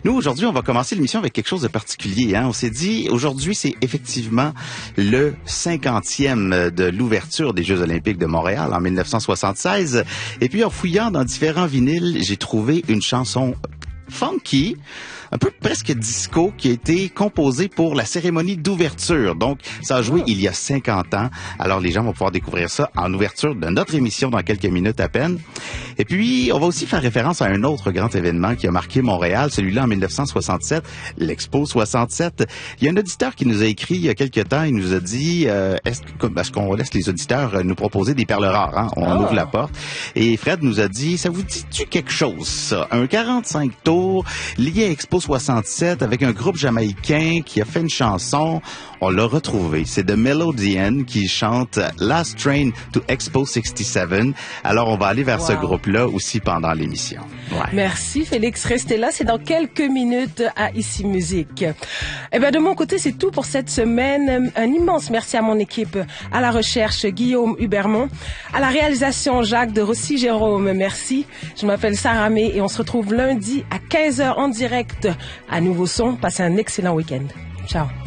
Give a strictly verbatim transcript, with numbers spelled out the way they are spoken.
Nous, aujourd'hui, on va commencer l'émission avec quelque chose de particulier. Hein? On s'est dit, aujourd'hui, c'est effectivement le cinquantième de l'ouverture des Jeux olympiques de Montréal en mille neuf cent soixante-seize. Et puis, en fouillant dans différents vinyles, j'ai trouvé une chanson funky, un peu presque disco, qui a été composé pour la cérémonie d'ouverture. Donc, ça a joué il y a cinquante ans. Alors, les gens vont pouvoir découvrir ça en ouverture de notre émission dans quelques minutes à peine. Et puis, on va aussi faire référence à un autre grand événement qui a marqué Montréal, celui-là en mille neuf cent soixante-sept, l'Expo soixante-sept. Il y a un auditeur qui nous a écrit il y a quelques temps, il nous a dit, euh, est-ce, est-ce qu'on laisse les auditeurs nous proposer des perles rares, hein? On oh. ouvre la porte. Et Fred nous a dit, ça vous dit-tu quelque chose, ça? Un quarante-cinq tours lié à Expo soixante-sept avec un groupe jamaïcain qui a fait une chanson. On l'a retrouvé. C'est The Melodian qui chante Last Train to Expo soixante-sept. Alors, on va aller vers wow. ce groupe-là aussi pendant l'émission. Ouais. Merci Félix. Restez là. C'est dans quelques minutes à Ici Musique. Eh bien, de mon côté, c'est tout pour cette semaine. Un immense merci à mon équipe, à la recherche Guillaume Hubermont, à la réalisation Jacques de Rossi-Jérôme. Merci. Je m'appelle Sarah May et on se retrouve lundi à quinze heures en direct à Nouveau Son. Passez un excellent week-end. Ciao.